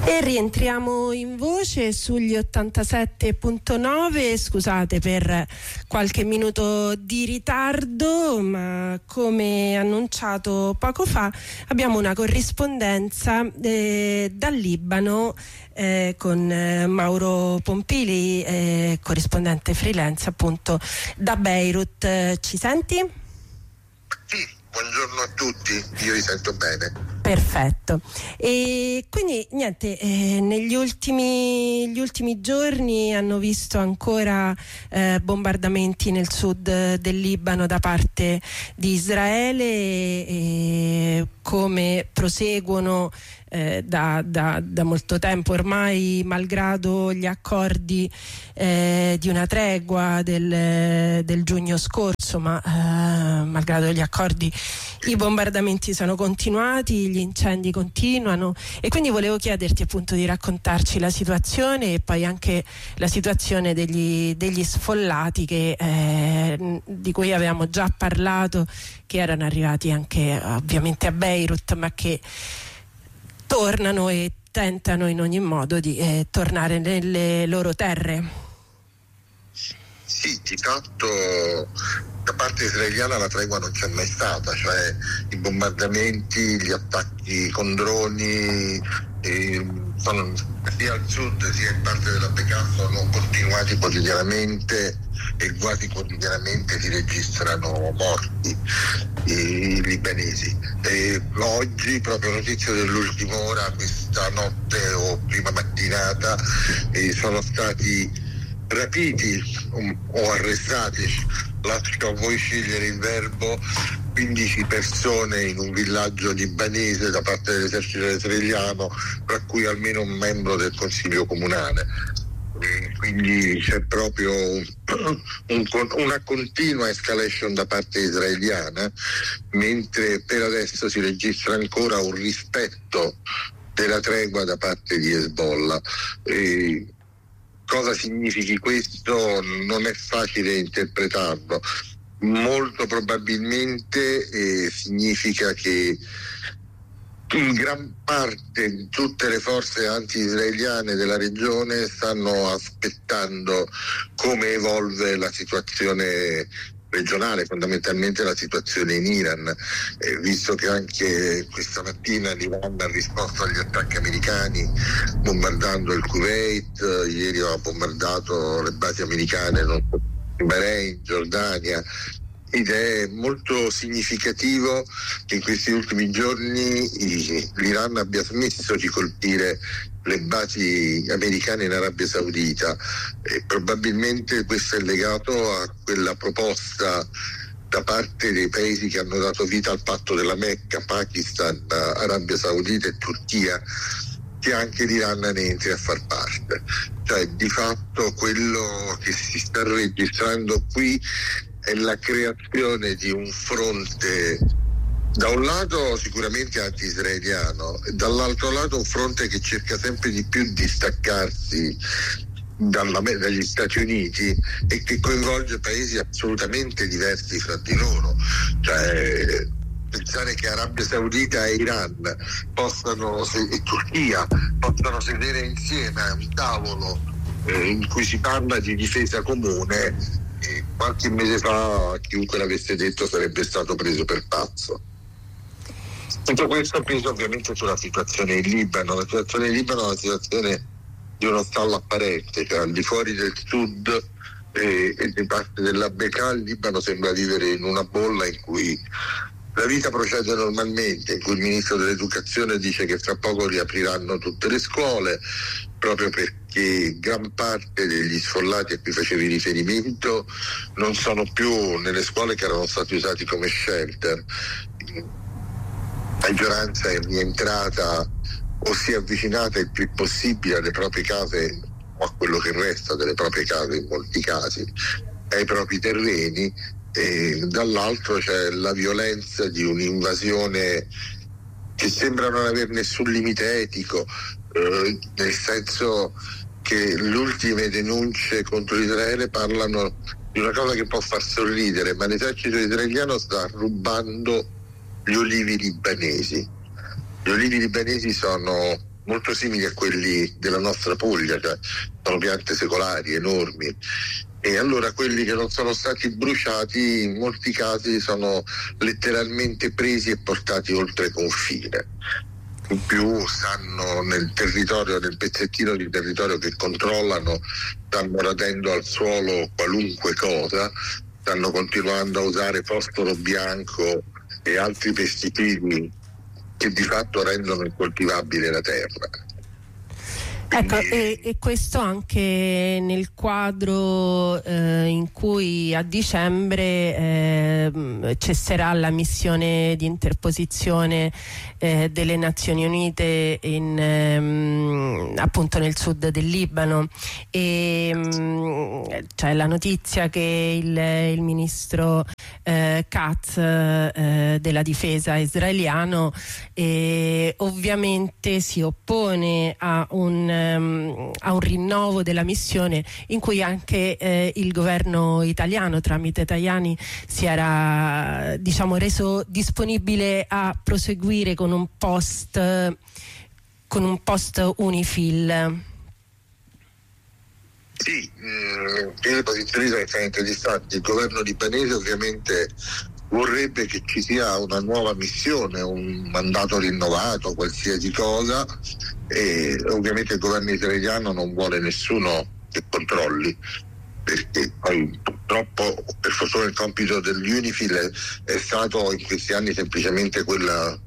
E rientriamo in voce sugli 87.9. Scusate per qualche minuto di ritardo, ma come annunciato poco fa abbiamo una corrispondenza dal Libano con Mauro Pompili, corrispondente freelance appunto da Beirut. Ci senti? Sì, buongiorno a tutti, io vi sento bene. Perfetto. E quindi niente, gli ultimi giorni hanno visto ancora bombardamenti nel sud del Libano da parte di Israele, e come proseguono da molto tempo ormai, malgrado gli accordi di una tregua del giugno scorso, ma malgrado gli accordi i bombardamenti sono continuati, gli incendi continuano, e quindi volevo chiederti appunto di raccontarci la situazione e poi anche la situazione degli sfollati di cui avevamo già parlato, che erano arrivati anche ovviamente a Beirut, ma che tornano e tentano in ogni modo di tornare nelle loro terre. Sì, di fatto da parte israeliana la tregua non c'è mai stata, cioè i bombardamenti, gli attacchi con droni sono sia al sud sia in parte della Bekaa sono continuati quotidianamente, e quasi quotidianamente si registrano morti i libanesi. E oggi, proprio notizia dell'ultima ora, questa notte o prima mattinata, sono stati rapiti o arrestati, lascio a voi scegliere il verbo, 15 persone in un villaggio libanese da parte dell'esercito israeliano, tra cui almeno un membro del consiglio comunale. Quindi c'è proprio una continua escalation da parte israeliana, mentre per adesso si registra ancora un rispetto della tregua da parte di Hezbollah. Cosa significhi questo non è facile interpretarlo. Molto probabilmente significa che in gran parte tutte le forze anti-israeliane della regione stanno aspettando come evolve la situazione regionale, fondamentalmente la situazione in Iran, visto che anche questa mattina l'Iran ha risposto agli attacchi americani bombardando il Kuwait, ieri ha bombardato le basi americane in Bahrain, Giordania, ed è molto significativo che in questi ultimi giorni l'Iran abbia smesso di colpire le basi americane in Arabia Saudita, e probabilmente questo è legato a quella proposta da parte dei paesi che hanno dato vita al patto della Mecca, Pakistan, Arabia Saudita e Turchia, che anche l'Iran ne entri a far parte. Cioè, di fatto quello che si sta registrando qui è la creazione di un fronte, da un lato sicuramente anti-israeliano, e dall'altro lato un fronte che cerca sempre di più di staccarsi dagli Stati Uniti, e che coinvolge paesi assolutamente diversi fra di loro. Cioè, pensare che Arabia Saudita e Iran e Turchia possano sedere insieme a un tavolo in cui si parla di difesa comune, qualche mese fa chiunque l'avesse detto sarebbe stato preso per pazzo. Tutto questo pesa ovviamente sulla situazione in Libano. La situazione in Libano è una situazione di uno stallo apparente, cioè al di fuori del sud e di parte della Bekaa, il Libano sembra vivere in una bolla in cui la vita procede normalmente, in cui il ministro dell'educazione dice che fra poco riapriranno tutte le scuole, proprio perché gran parte degli sfollati a cui facevi riferimento non sono più nelle scuole che erano stati usati come shelter. La maggioranza è rientrata o si è avvicinata il più possibile alle proprie case, o a quello che resta delle proprie case in molti casi, ai propri terreni, e dall'altro c'è la violenza di un'invasione che sembra non avere nessun limite etico, nel senso che le ultime denunce contro Israele parlano di una cosa che può far sorridere, ma l'esercito israeliano sta rubando gli olivi libanesi. Gli olivi libanesi sono molto simili a quelli della nostra Puglia, cioè sono piante secolari enormi, e allora quelli che non sono stati bruciati in molti casi sono letteralmente presi e portati oltre confine. In più stanno nel territorio, nel pezzettino di territorio che controllano, stanno radendo al suolo qualunque cosa, stanno continuando a usare fosforo bianco e altri pesticidi che di fatto rendono incoltivabile la terra. Ecco, e questo anche nel quadro in cui a dicembre cesserà la missione di interposizione delle Nazioni Unite appunto nel sud del Libano, e c'è la notizia che il ministro Katz della difesa israeliano ovviamente si oppone a un rinnovo della missione, in cui anche il governo italiano tramite Tajani si era reso disponibile a proseguire con un post UNIFIL. Sì, le posizioni sono estremamente distanti. Il governo libanese ovviamente vorrebbe che ci sia una nuova missione, un mandato rinnovato, qualsiasi cosa, e ovviamente il governo israeliano non vuole nessuno che controlli, perché poi purtroppo, per fortuna, il compito dell'UNIFIL è stato in questi anni semplicemente quella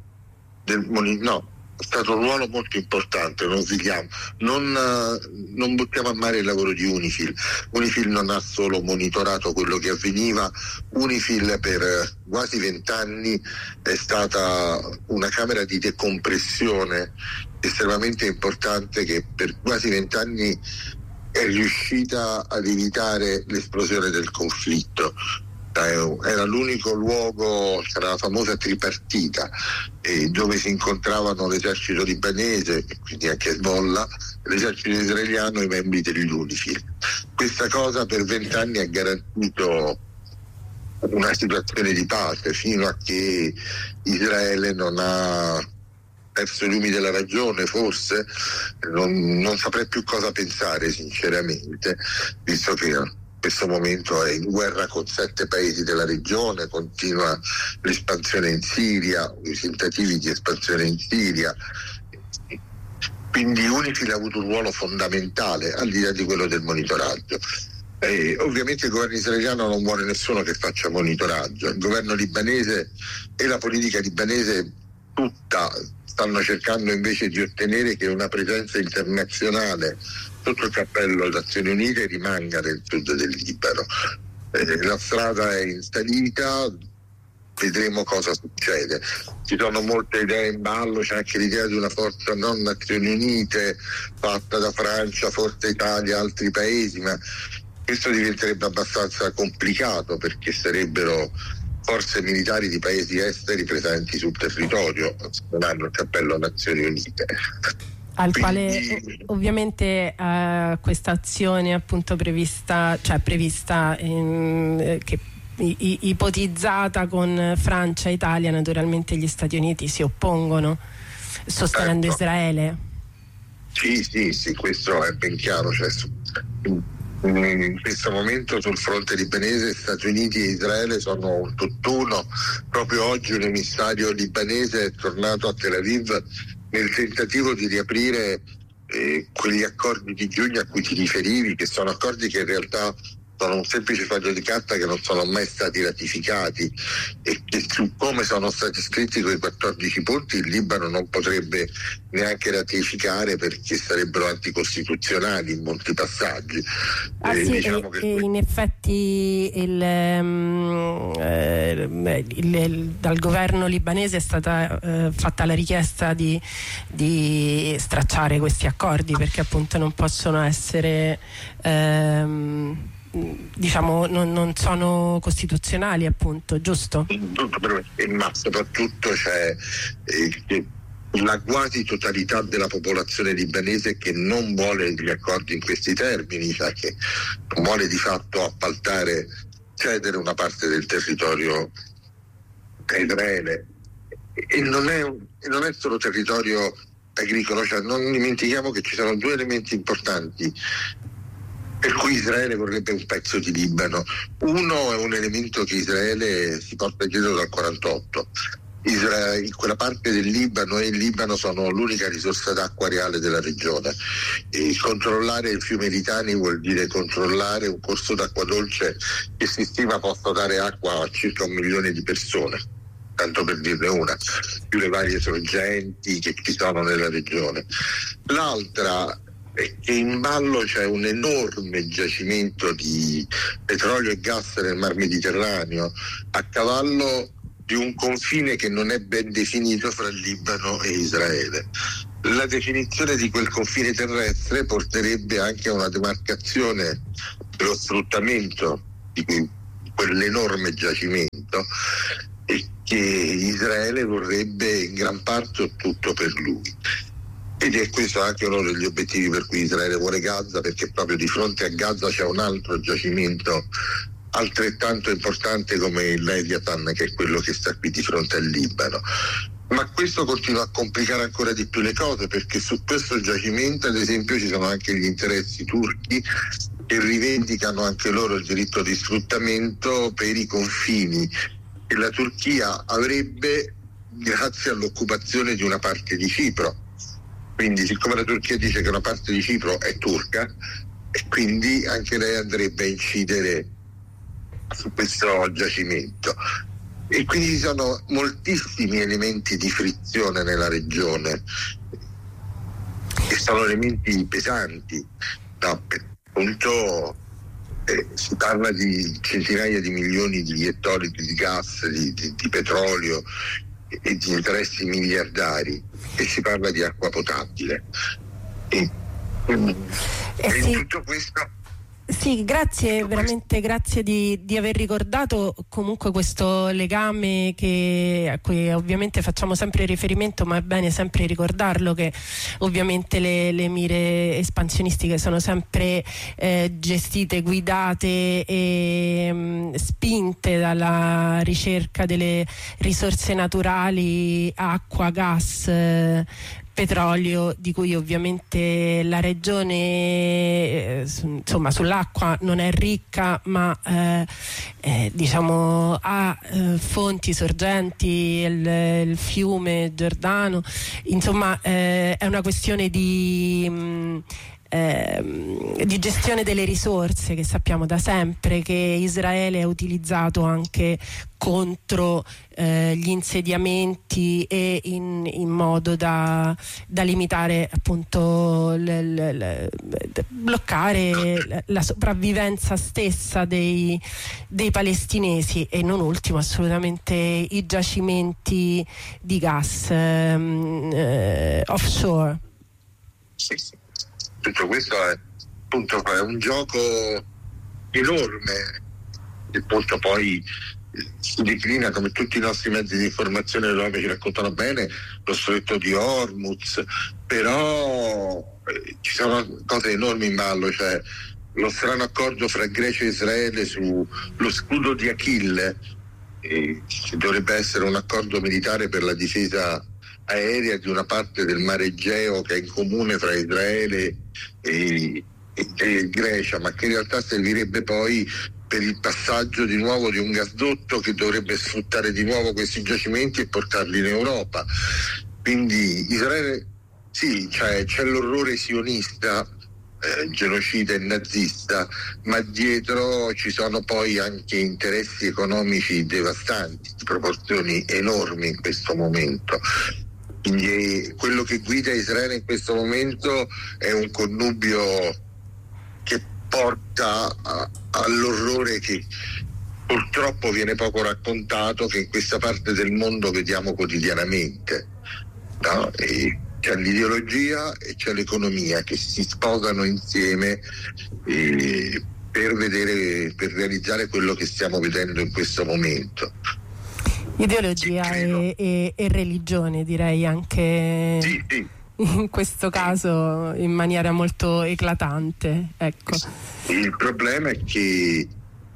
è stato un ruolo molto importante, non buttiamo a mare il lavoro di UNIFIL. UNIFIL non ha solo monitorato quello che avveniva, UNIFIL per quasi 20 anni è stata una camera di decompressione estremamente importante, che per quasi 20 anni è riuscita ad evitare l'esplosione del conflitto. Era l'unico luogo, c'era la famosa tripartita, dove si incontravano l'esercito libanese, quindi anche Hezbollah, l'esercito israeliano e i membri dell'UNIFIL. Questa cosa per 20 anni ha garantito una situazione di pace, fino a che Israele non ha perso i lumi della ragione, forse. Non saprei più cosa pensare sinceramente, visto che in questo momento è in guerra con 7 paesi della regione, continua l'espansione in Siria, i tentativi di espansione in Siria. Quindi UNIFIL ha avuto un ruolo fondamentale al di là di quello del monitoraggio. Ovviamente il governo israeliano non vuole nessuno che faccia monitoraggio. Il governo libanese e la politica libanese tutta stanno cercando invece di ottenere che una presenza internazionale sotto il cappello delle Nazioni Unite rimanga nel sud del Libano. La strada è in salita, vedremo cosa succede. Ci sono molte idee in ballo, c'è anche l'idea di una forza non Nazioni Unite fatta da Francia, Forza Italia, altri paesi, ma questo diventerebbe abbastanza complicato, perché sarebbero forze militari di paesi esteri presenti sul territorio, non hanno il cappello Nazioni Unite. Al quale ovviamente questa azione appunto prevista che ipotizzata con Francia e Italia, naturalmente gli Stati Uniti si oppongono, sostenendo Israele. Sì, questo è ben chiaro. Cioè, in questo momento sul fronte libanese Stati Uniti e Israele sono un tutt'uno. Proprio oggi un emissario libanese è tornato a Tel Aviv nel tentativo di riaprire quegli accordi di giugno a cui ti riferivi, che sono accordi che in realtà sono un semplice foglio di carta, che non sono mai stati ratificati, e che su come sono stati scritti quei 14 punti il Libano non potrebbe neanche ratificare, perché sarebbero anticostituzionali in molti passaggi. Diciamo che in effetti dal governo libanese è stata fatta la richiesta di stracciare questi accordi, perché appunto non possono essere non sono costituzionali, appunto, giusto? Ma soprattutto c'è la quasi totalità della popolazione libanese che non vuole gli accordi in questi termini, cioè che non vuole di fatto cedere una parte del territorio a Israele, e non è solo territorio agricolo, cioè non dimentichiamo che ci sono due elementi importanti per cui Israele vorrebbe un pezzo di Libano. Uno è un elemento che Israele si porta dietro dal 48. In quella parte del Libano e il Libano sono l'unica risorsa d'acqua reale della regione. E controllare il fiume Litani vuol dire controllare un corso d'acqua dolce che si stima possa dare acqua a circa 1 milione di persone, tanto per dirne una, più le varie sorgenti che ci sono nella regione. L'altra è che in ballo c'è un enorme giacimento di petrolio e gas nel Mar Mediterraneo, a cavallo di un confine che non è ben definito fra il Libano e Israele. La definizione di quel confine terrestre porterebbe anche a una demarcazione dello sfruttamento di quell'enorme giacimento, e che Israele vorrebbe in gran parte tutto per lui. Ed è questo anche uno degli obiettivi per cui Israele vuole Gaza, perché proprio di fronte a Gaza c'è un altro giacimento altrettanto importante come il Leviathan, che è quello che sta qui di fronte al Libano. Ma questo continua a complicare ancora di più le cose, perché su questo giacimento, ad esempio, ci sono anche gli interessi turchi che rivendicano anche loro il diritto di sfruttamento per i confini che la Turchia avrebbe grazie all'occupazione di una parte di Cipro. Quindi, siccome la Turchia dice che una parte di Cipro è turca, e quindi anche lei andrebbe a incidere su questo giacimento. E quindi ci sono moltissimi elementi di frizione nella regione, che sono elementi pesanti. No, appunto, si parla di centinaia di milioni di ettolitri di gas, di petrolio e di interessi miliardari, e si parla di acqua potabile. E in tutto questo... Sì, grazie, veramente grazie di aver ricordato comunque questo legame a cui ovviamente facciamo sempre riferimento, ma è bene sempre ricordarlo, che ovviamente le mire espansionistiche sono sempre gestite, guidate e spinte dalla ricerca delle risorse naturali, acqua, gas, petrolio, di cui ovviamente la regione insomma sull'acqua non è ricca, ma diciamo ha fonti, sorgenti, il fiume Giordano, insomma è una questione di gestione delle risorse, che sappiamo da sempre che Israele ha utilizzato anche contro gli insediamenti e in modo da limitare, appunto, bloccare la sopravvivenza stessa dei palestinesi, e non ultimo assolutamente i giacimenti di gas offshore. Sì. Tutto questo è un gioco enorme, che appunto poi si declina, come tutti i nostri mezzi di informazione dell'ONU ci raccontano bene, lo stretto di Hormuz, però ci sono cose enormi in ballo, cioè lo strano accordo fra Grecia e Israele sullo scudo di Achille, che dovrebbe essere un accordo militare per la difesa aerea di una parte del mare Egeo che è in comune fra Israele e Grecia, ma che in realtà servirebbe poi per il passaggio di nuovo di un gasdotto che dovrebbe sfruttare di nuovo questi giacimenti e portarli in Europa. Quindi Israele, sì, cioè, c'è l'orrore sionista, genocida e nazista, ma dietro ci sono poi anche interessi economici devastanti, di proporzioni enormi in questo momento. Quindi quello che guida Israele in questo momento è un connubio che porta all'orrore che purtroppo viene poco raccontato, che in questa parte del mondo vediamo quotidianamente, no? E c'è l'ideologia e c'è l'economia che si sposano insieme per realizzare quello che stiamo vedendo in questo momento. Ideologia e religione, direi anche. Sì. In questo caso in maniera molto eclatante, ecco. Il problema è che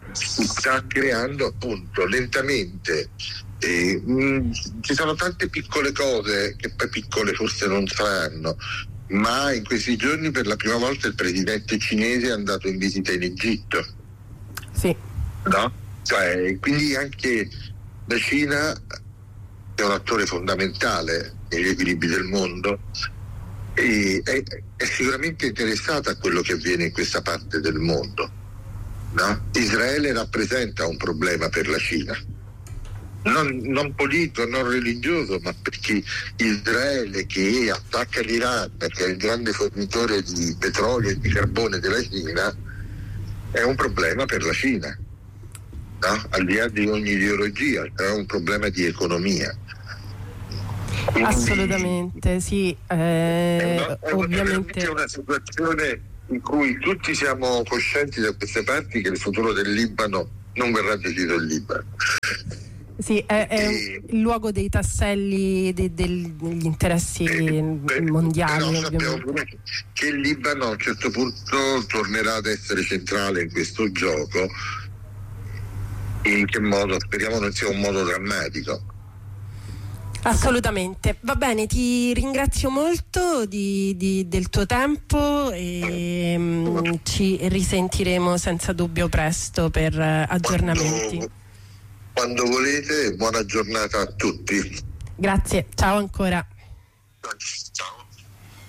si sta creando appunto lentamente. Ci sono tante piccole cose che poi piccole forse non saranno, ma in questi giorni per la prima volta il presidente cinese è andato in visita in Egitto. Sì. No? Cioè, quindi anche la Cina è un attore fondamentale negli equilibri del mondo e è sicuramente interessata a quello che avviene in questa parte del mondo. No? Israele rappresenta un problema per la Cina, non politico, non religioso, ma perché Israele, che attacca l'Iran, che è il grande fornitore di petrolio e di carbone della Cina, è un problema per la Cina, no? Al di là di ogni ideologia, è un problema di economia. Quindi, assolutamente sì, ovviamente è una situazione in cui tutti siamo coscienti da queste parti che il futuro del Libano non verrà deciso in Libano. sì, è il luogo dei tasselli degli interessi mondiali. Però sappiamo ovviamente che il Libano a un certo punto tornerà ad essere centrale in questo gioco. In che modo? Speriamo non sia un modo drammatico. assolutamente. Va bene, ti ringrazio molto del tuo tempo e ci risentiremo senza dubbio presto per aggiornamenti. Quando volete, buona giornata a tutti. Grazie, ciao ancora. Ciao.